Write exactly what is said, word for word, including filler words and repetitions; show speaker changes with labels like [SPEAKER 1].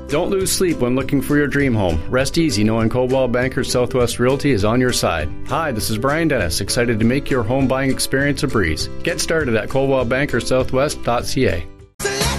[SPEAKER 1] Don't lose sleep when looking for your dream home. Rest easy knowing Coldwell Banker Southwest Realty is on your side. Hi, this is Brian Dennis, excited to make your home buying experience a breeze. Get started at coldwell banker southwest dot c a.